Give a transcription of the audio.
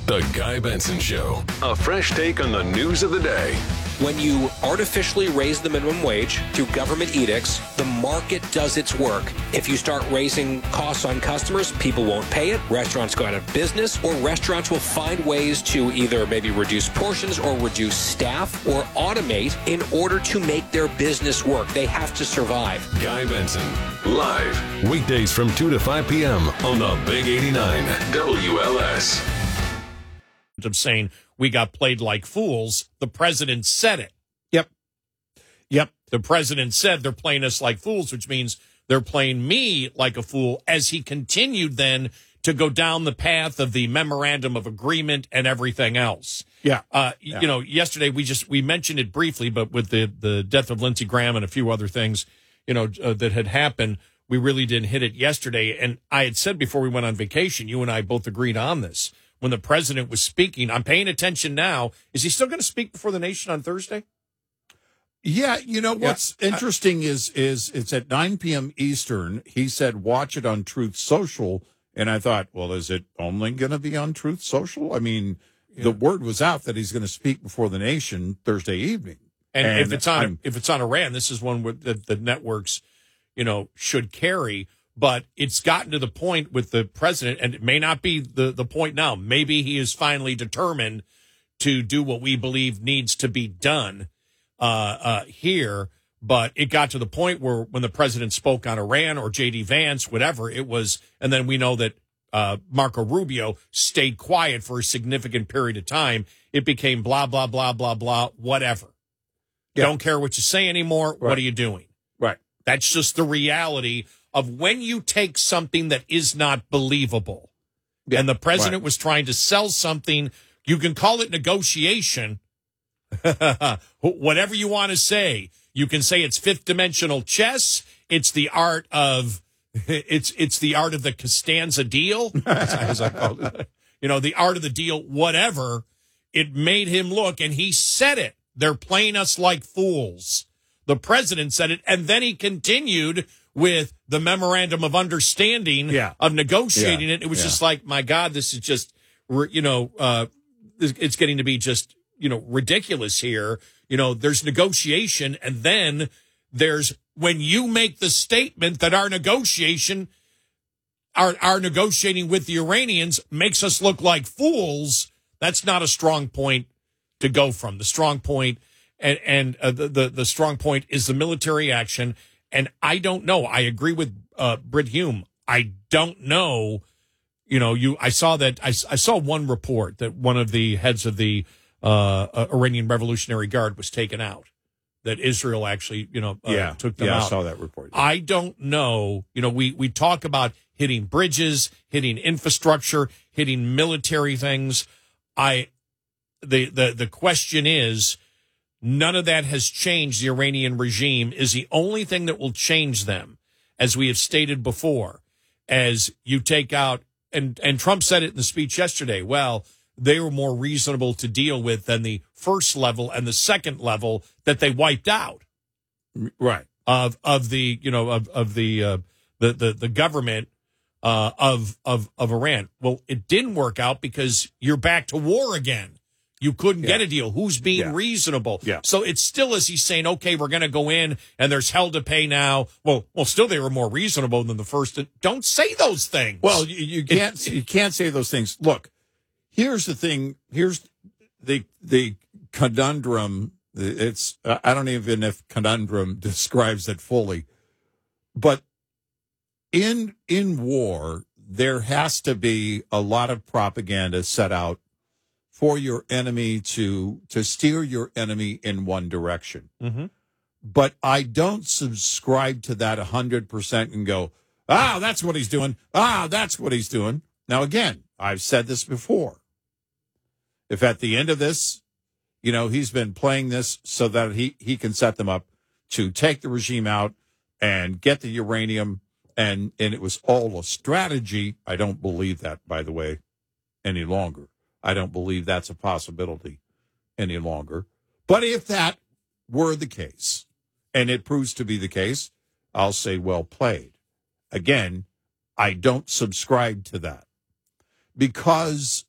The Guy Benson Show. A fresh take on the news of the day. When you artificially raise the minimum wage through government edicts, the market does its work. If you start raising costs on customers, people won't pay it, restaurants go out of business, or restaurants will find ways to either maybe reduce portions or reduce staff or automate in order to make their business work. They have to survive. Guy Benson, live, weekdays from 2 to 5 p.m. on the Big 89 WLS. Of saying we got played like fools. The president said it. Yep. The president said they're playing us like fools, which means they're playing me like a fool, as he continued then to go down the path of the memorandum of agreement and everything else. Yeah. You know, yesterday we mentioned it briefly, but with the death of Lindsey Graham and a few other things, that had happened, we really didn't hit it yesterday. And I had said before we went on vacation, you and I both agreed on this. When the president was speaking, I'm paying attention now. Is he still going to speak before the nation on Thursday? Yeah, what's interesting is it's at 9 p.m. Eastern. He said, watch it on Truth Social. And I thought, well, is it only going to be on Truth Social? I mean, the word was out that he's going to speak before the nation Thursday evening. And if it's on Iran, this is one that the networks, should carry. But it's gotten to the point with the president, and it may not be the point now. Maybe he is finally determined to do what we believe needs to be done here. But it got to the point where when the president spoke on Iran or J.D. Vance, whatever it was, and then we know that Marco Rubio stayed quiet for a significant period of time, it became blah, blah, blah, blah, blah, whatever. Yeah. Don't care what you say anymore. Right. What are you doing? Right. That's just the reality of when you take something that is not believable. Yeah, and the president was trying to sell something. You can call it negotiation, whatever you want to say. You can say it's fifth dimensional chess. It's the art of it's the art of the Costanza deal, as I called it. The art of the deal, whatever. It made him look, and he said it. They're playing us like fools. The president said it, and then he continued with the memorandum of understanding of negotiating it. It was just like, my God, this is just, it's getting to be just, ridiculous here. There's negotiation, and then there's when you make the statement that our negotiating with the Iranians makes us look like fools. That's not a strong point to go from. The strong point and the strong point is the military action. And I don't know. I agree with Britt Hume. I don't know. I saw one report that one of the heads of the Iranian Revolutionary Guard was taken out. That Israel actually, took them out. I saw that report. Yeah. I don't know. We talk about hitting bridges, hitting infrastructure, hitting military things. The question is, none of that has changed the Iranian regime. Is the only thing that will change them, as we have stated before, as you take out, and Trump said it in the speech yesterday, well, they were more reasonable to deal with than the first level and the second level that they wiped out. Right. Of the government of Iran. Well, it didn't work out because you're back to war again. You couldn't get a deal. Who's being reasonable? Yeah. So it's still, as he's saying, okay, we're going to go in and there's hell to pay now. Well, still they were more reasonable than the first. Don't say those things. Well, you can't say those things. Look, here's the thing. Here's the conundrum. It's I don't even know if conundrum describes it fully, but in war there has to be a lot of propaganda set out for your enemy to steer your enemy in one direction. Mm-hmm. But I don't subscribe to that 100% and go, that's what he's doing. That's what he's doing. Now, again, I've said this before. If at the end of this, he's been playing this so that he can set them up to take the regime out and get the uranium, and it was all a strategy. I don't believe that, by the way, any longer. I don't believe that's a possibility any longer. But if that were the case, and it proves to be the case, I'll say well played. Again, I don't subscribe to that because